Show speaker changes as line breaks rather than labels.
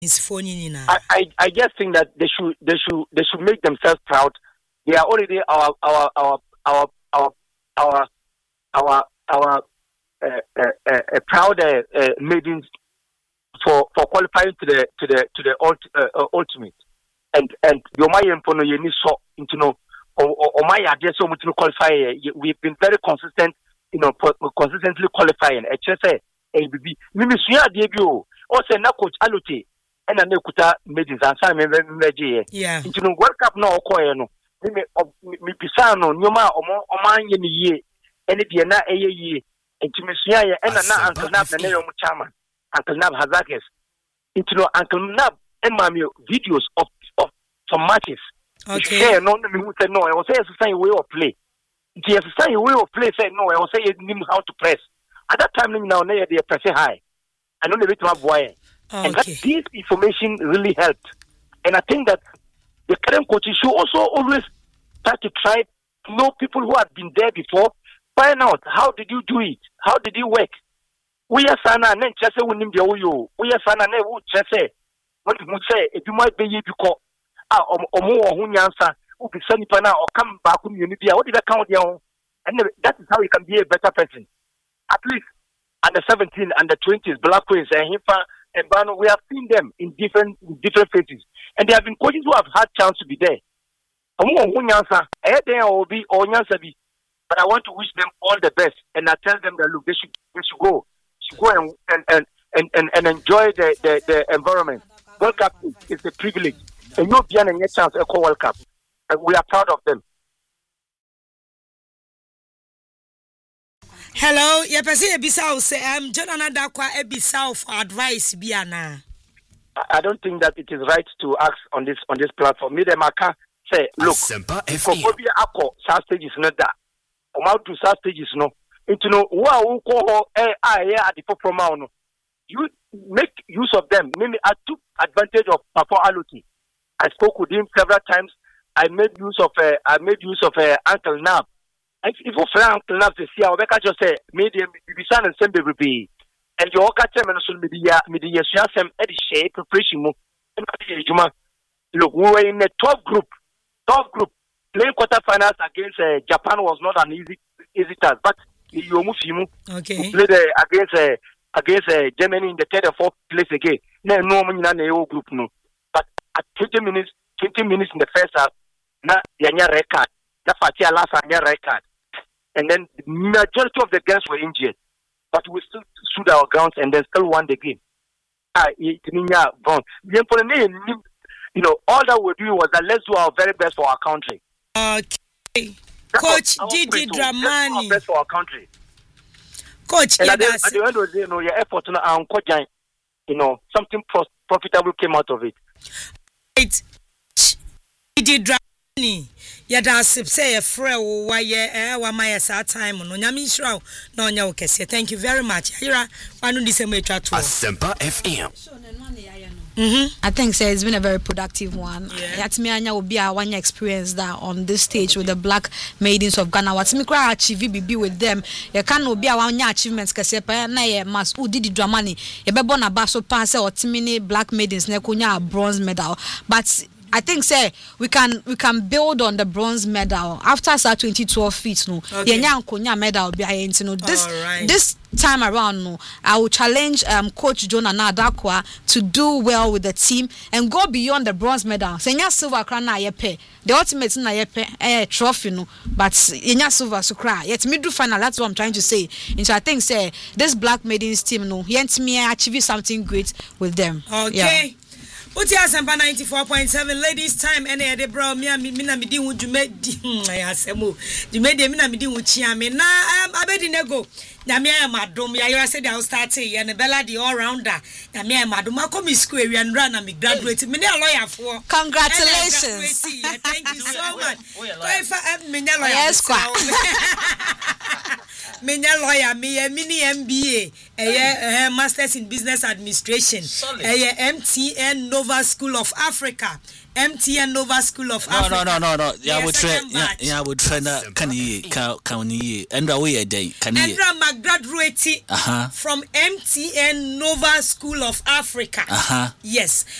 is phoning in.
I just think that they should make themselves proud. They are already our proud maidens for qualifying to the ultimate. And your Mayan Pono you need so into no or my idea so much to qualify. We've been very consistent, consistently qualifying. HSA ABB. Mimi suya debut. Also na coach Alute and a Nekuta maidens and Simon Reggie.
Yeah.
Into no World Cup no no. Me pisano nyoma oman ye ni ye ene de na eye ye intimisia ye ena na Uncle Nab na yo chairman Uncle Nab Hazakes into Uncle Nab and mami videos of some matches.
Okay.
Say no me who said no I was say it's way of play. The exercise way of play said no I was say him how to press. At that time now they press high. I know the bit of boy. And that this information really helped. And I think that the current coaches should also always start to try to know people who have been there before. Find out how did you do it? How did it work? We are sana and then just say we need the oyo. We are sana and then just say what you say if you might be you because or more who answer who be sunny pana or come back when you need what did I count down? And that is how you can be a better person. At least under 17 and the 20s, Black Queens and Hifa and Bano, we have seen them in different phases. And there have been coaches who have had chance to be there. But I want to wish them all the best, and I tell them that look, they should go and enjoy the environment. World Cup is a privilege, and you'll be a chance to call World Cup, and we are proud of them.
Hello, Yapasi Ebisao say Jonathan Dakwa Ebisao for advice Biana.
I don't think that it is right to ask on this platform. Me them say, look, for Bobby Ako, stage is not that. Or how to stage is no. Into no, who call at the promo. You make use of them. Maybe I took advantage of Papa Aluti. I spoke with him several times. I made use of Uncle Nab. If you Uncle Nab to see, I just say, medium, be son and send baby. And your catcher and media some shape preparation. Look, we were in a top group. Playing quarterfinals against Japan was not an easy task, but you
okay.
Played against Germany in the third or fourth place again. No man in the group no. But at 20 minutes in the first half, na yanya record. Na fatia last yanya record. And then the majority of the girls were injured. But we still stood our grounds and then still won the game. All that we do was that let's do our very best for our country.
Okay. Coach Didi Dramani.
Best for our country.
Coach,
and at the end of the day, your effort and something profitable came out of it.
Right. Didi Dramani. Yada say a friend why wa my time no nyame shraw no nya wo kese. Thank you very much. Ira wanu December twa to.
Asempa FM.
I think it's been a very productive one.
Yeah.
Yatimi anya obi a one experience that on this stage with the Black Maidens of Ghana. Watimi kra achieve BB with them. You can obi a one achievements kese pa na ye mas Didi Dramani. Ye bebo na ba so pa say otimini Black Maidens na kunya a bronze medal. But I think say we can build on the bronze medal after sa 2012 feet no. Ye nya nkonya medal bi ayenti no. This time around no, I will challenge Coach Jonathan Dakwa to do well with the team and go beyond the bronze medal. Say nya silver crown na yepe. The ultimate na yepe trophy no, but nya silver so cry. Yet middle final, that's what I'm trying to say. And so I think say this Black Maidens team no, yentimi achieve something great with them.
Okay.
Yeah.
Uti Asempa 94.7 ladies time ene de bro me na medi hu dwumedi ayasemo dwumedi me na medi hu chia me na abedi nego nyame amadom ya yira said I start here na bella the all rounder nyame amadom akomi school area nra na me graduate me na lawyer for
Congratulations.
Thank you so much. Me lawyer.
Yes,
Menya lawyer, me mini MBA, Masters in Business Administration, MTN Nova School of Africa. MTN Nova School of Africa.
No. Yeah, would train. Yeah, would train. Can you? And we a day. Can you?
Andra McGraduate from MTN Nova School of Africa.
Uh-huh.
Yes.